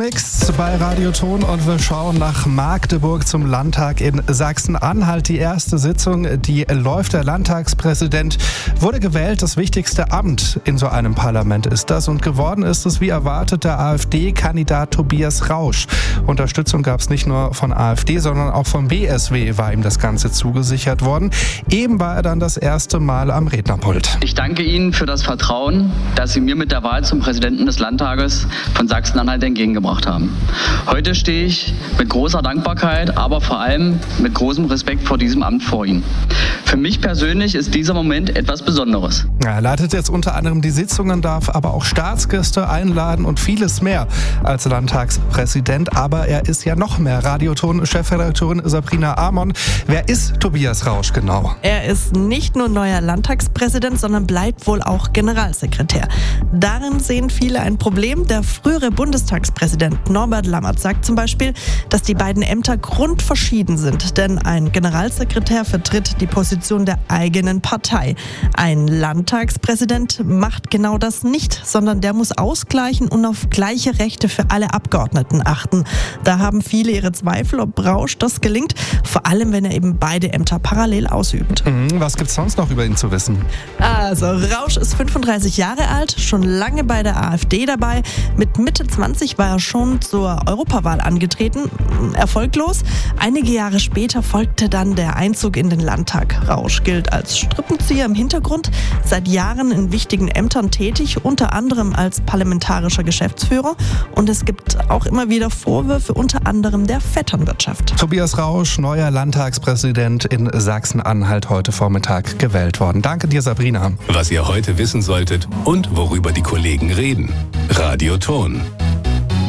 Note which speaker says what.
Speaker 1: Mix bei Radio Ton und wir schauen nach Magdeburg zum Landtag in Sachsen-Anhalt. Die erste Sitzung, die läuft. Der Landtagspräsident wurde gewählt. Das wichtigste Amt in so einem Parlament ist das. Und geworden ist es, wie erwartet, der AfD-Kandidat Tobias Rausch. Unterstützung gab es nicht nur von AfD, sondern auch vom BSW war ihm das Ganze zugesichert worden. Eben war er dann das erste Mal am Rednerpult.
Speaker 2: Ich danke Ihnen für das Vertrauen, das Sie mir mit der Wahl zum Präsidenten des Landtages von Sachsen-Anhalt entgegengebracht haben. Heute stehe ich mit großer Dankbarkeit, aber vor allem mit großem Respekt vor diesem Amt vor Ihnen. Für mich persönlich ist dieser Moment etwas Besonderes.
Speaker 1: Er leitet jetzt unter anderem die Sitzungen, darf aber auch Staatsgäste einladen und vieles mehr als Landtagspräsident. Aber er ist ja noch mehr. Radioton-Chefredakteurin Sabrina Amon. Wer ist Tobias Rausch genau?
Speaker 3: Er ist nicht nur neuer Landtagspräsident, sondern bleibt wohl auch Generalsekretär. Darin sehen viele ein Problem. Der frühere Bundestagspräsident Norbert Lammert sagt zum Beispiel, dass die beiden Ämter grundverschieden sind. Denn ein Generalsekretär vertritt die Position der eigenen Partei. Ein Landtagspräsident macht genau das nicht, sondern der muss ausgleichen und auf gleiche Rechte für alle Abgeordneten achten. Da haben viele ihre Zweifel, ob Rausch das gelingt, vor allem wenn er eben beide Ämter parallel ausübt.
Speaker 1: Was gibt's sonst noch über ihn zu wissen?
Speaker 3: Also Rausch ist 35 Jahre alt, schon lange bei der AfD dabei. Mit Mitte 20 war er schon zur Europawahl angetreten, erfolglos. Einige Jahre später folgte dann der Einzug in den Landtag. Rausch gilt als Strippenzieher im Hintergrund, seit Jahren in wichtigen Ämtern tätig, unter anderem als parlamentarischer Geschäftsführer. Und es gibt auch immer wieder Vorwürfe, unter anderem der Vetternwirtschaft.
Speaker 1: Tobias Rausch, neuer Landtagspräsident in Sachsen-Anhalt, heute Vormittag gewählt worden. Danke dir, Sabrina.
Speaker 4: Was ihr heute wissen solltet und worüber die Kollegen reden. Radio Ton.